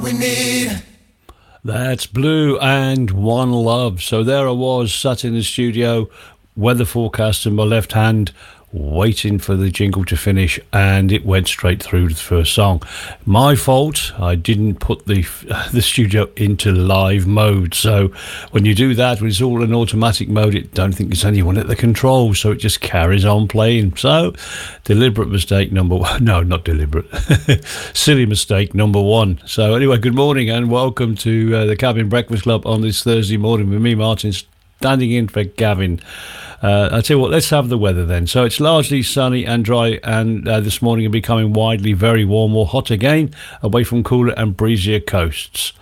we need. That's Blue and One Love. So there I was, sat in the studio, weather forecast in my left hand, waiting for the jingle to finish, and it went straight through to the first song. My fault, I didn't put the studio into live mode. So when you do that, when it's all in automatic mode, it don't think there's anyone at the controls, so it just carries on playing. So deliberate mistake number one. No, not deliberate. Silly mistake number one. So anyway, good morning and welcome to the Cabin Breakfast Club on this Thursday morning with me, Martin, standing in for Gavin. I'll tell you what, let's have the weather then. So it's largely sunny and dry, and this morning will be becoming widely very warm or hot again, away from cooler and breezier coasts.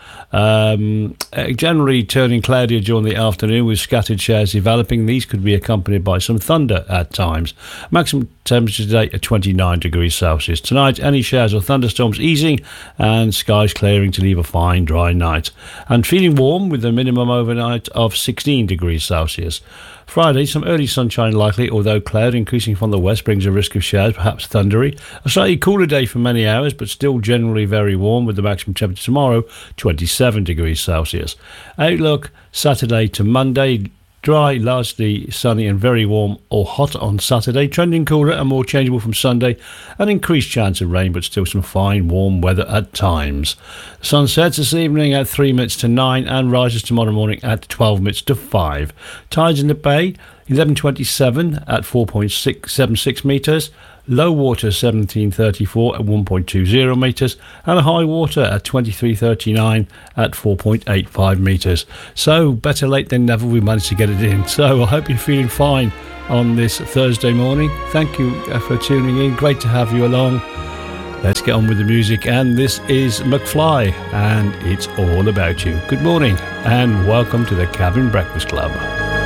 Generally turning cloudier during the afternoon with scattered showers developing. These could be accompanied by some thunder at times. Maximum temperature today at 29 degrees Celsius. Tonight, any showers or thunderstorms easing and skies clearing to leave a fine dry night. And feeling warm with a minimum overnight of 16 degrees Celsius. Friday, some early sunshine likely, although cloud increasing from the west brings a risk of showers, perhaps thundery. A slightly cooler day for many hours, but still generally very warm, with the maximum temperature tomorrow 27 degrees Celsius. Outlook Saturday to Monday, dry, largely sunny and very warm or hot on Saturday, trending cooler and more changeable from Sunday, an increased chance of rain but still some fine warm weather at times. Sun sets this evening at 3 minutes to 9 and rises tomorrow morning at 12 minutes to 5. Tides in the bay 11:27 at 4.676 metres, low water 17:34 at 1.20 metres, and a high water at 23:39 at 4.85 metres. So better late than never, we managed to get it in. So I hope you're feeling fine on this Thursday morning. Thank you for tuning in. Great to have you along. Let's get on with the music, and this is McFly and It's All About You. Good morning and welcome to the Cabin Breakfast Club.